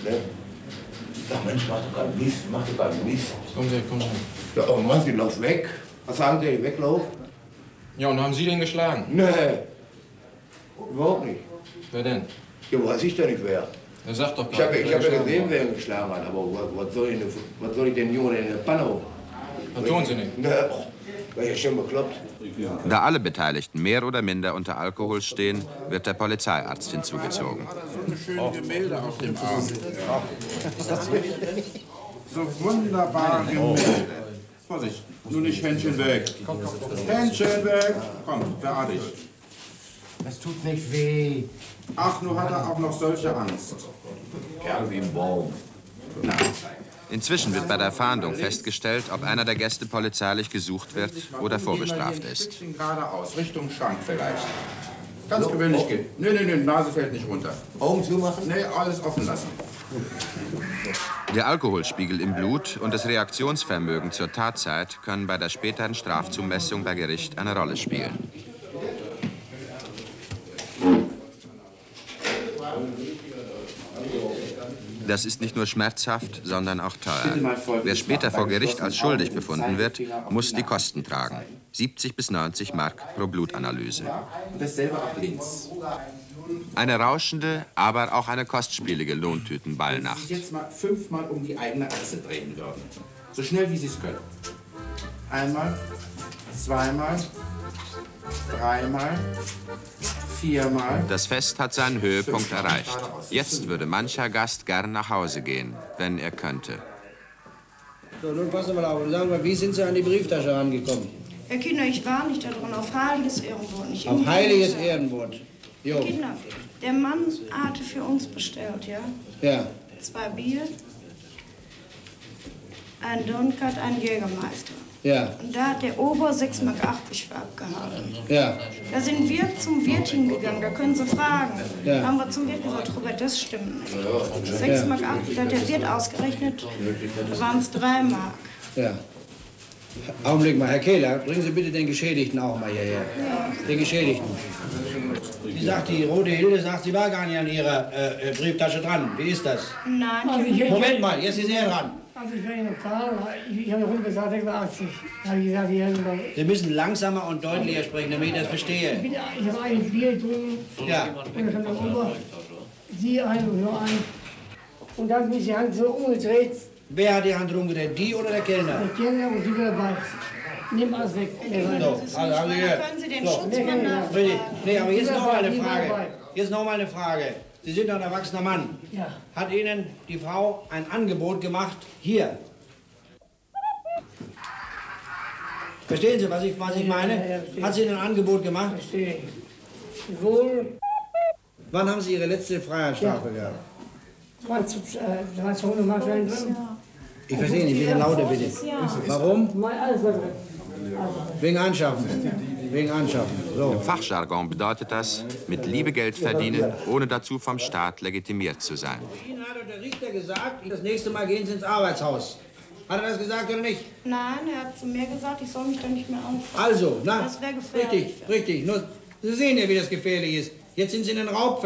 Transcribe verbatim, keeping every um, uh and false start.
Ne? Ach Mensch, mach doch keinen Mist, mach doch keinen Mist. Kommen Sie, kommen Sie. Ja, oh Mann, Sie laufen weg. Was sagen Sie, ich weglaufe? Ja, und haben Sie den geschlagen? Nee, überhaupt nicht. Wer denn? Ja, weiß ich denn nicht wer. Er sagt doch Ich habe wer hab ja geschlagen gesehen, hat. wer ihn geschlagen hat, aber was, was, soll ich, was soll ich den Jungen denn in der Panne holen? Das tun Sie nicht. Nee, oh, war ja schon bekloppt. Da alle Beteiligten mehr oder minder unter Alkohol stehen, wird der Polizeiarzt hinzugezogen. So eine schöne Gemälde auf dem Arm. So wunderbare Gemälde. Vorsicht, nur nicht Händchen weg. Händchen weg. Komm, beachte dich. Das tut nicht weh. Ach, nur hat er auch noch solche Angst. Kerl wie ein Baum. Na. Inzwischen wird bei der Fahndung festgestellt, ob einer der Gäste polizeilich gesucht wird oder vorbestraft ist. Ein bisschen geradeaus, Richtung Schrank vielleicht. Ganz gewöhnlich geht. Nö, nö, nö, Nase fällt nicht runter. Augen zumachen? Nee, alles offen lassen. Der Alkoholspiegel im Blut und das Reaktionsvermögen zur Tatzeit können bei der späteren Strafzumessung bei Gericht eine Rolle spielen. Das ist nicht nur schmerzhaft, sondern auch teuer. Wer später vor Gericht als schuldig befunden wird, muss die Kosten tragen. siebzig bis neunzig Mark pro Blutanalyse. Dasselbe ab links. Eine rauschende, aber auch eine kostspielige Wenn Lohntütenballnacht. Sie jetzt mal fünfmal um die eigene Achse drehen würden. So schnell, wie Sie es können. Einmal, zweimal, dreimal, viermal. Das Fest hat seinen Höhepunkt erreicht. Jetzt würde mancher Gast gern nach Hause gehen, wenn er könnte. So, nun passen wir mal auf. Sagen wir, wie sind Sie an die Brieftasche rangekommen? Herr Kinder, ich war nicht da drin, auf heiliges Ehrenwort. Nicht Auf heiliges Ehrenwort. Jo. Herr Kinder, der Mann hatte für uns bestellt, ja? Ja. Zwei Bier, ein Donkat, ein Jägermeister. Ja. Und da hat der Ober sechs Mark achtzig für abgehalten. Ja. Da sind wir zum Wirt hingegangen, da können Sie fragen. Ja. Da haben wir zum Wirt gesagt, Robert, das stimmt nicht. sechs Mark achtzig hat der Wirt ausgerechnet, da waren es drei Mark. Ja. Augenblick mal, Herr Kehler, bringen Sie bitte den Geschädigten auch mal hierher. Ja. Den Geschädigten. Sie sagt, die Rote Hilde sagt, sie war gar nicht an ihrer äh, Brieftasche dran. Wie ist das? Nein, Also ich ich, Moment mal, jetzt ist er dran. Also ich kann Ihnen zahlen, ich, ich habe rund gesagt sechsundachtzig. Da habe ich gesagt, ich habe Sie müssen langsamer und deutlicher sprechen, damit ich das verstehe. ich, ich habe ein Bier getrunken. Ja. Und dann kam der Ober, Sie ein und nur ein. Und dann ist die Hand so umgedreht. Wer hat die Hand rumgedreht, die oder der Kellner? Der Kellner und Sie wieder dabei. Nimm alles weg. So, also haben Sie gehört. Können Sie den So. Schutzmann nachfragen? Richtig. Nee, aber jetzt noch mal eine Nie Frage. dabei. Jetzt noch mal eine Frage. Sie sind doch ein erwachsener Mann. Ja. Hat Ihnen die Frau ein Angebot gemacht? Hier. Verstehen Sie, was ich, was ich meine? Ja, ja, verstehe. Hat sie Ihnen ein Angebot gemacht? Verstehe ich. Wohl Wann haben Sie Ihre letzte Freiheitsstrafe gehabt? zweihundert Mark drin. Ich verstehe nicht, bitte lauter bitte. Warum? Mein alles war drin. Wegen Anschaffen. Wegen Anschaffen. So. Im Fachjargon bedeutet das, mit Liebe Geld verdienen, ohne dazu vom Staat legitimiert zu sein. Ihnen hat doch der Richter gesagt, das nächste Mal gehen Sie ins Arbeitshaus. Hat er das gesagt oder nicht? Nein, er hat zu mir gesagt, ich soll mich da nicht mehr anfangen. Also, na, Das wäre gefährlich. richtig, richtig. Nur, Sie sehen ja, wie das gefährlich ist. Jetzt sind Sie in den Raub